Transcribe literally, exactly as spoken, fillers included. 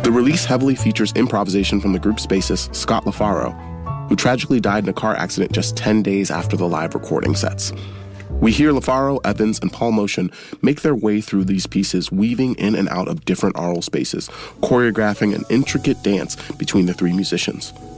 The release heavily features improvisation from the group's bassist, Scott LaFaro, who tragically died in a car accident just ten days after the live recording sets. We hear LaFaro, Evans, and Paul Motian make their way through these pieces, weaving in and out of different aural spaces, choreographing an intricate dance between the three musicians.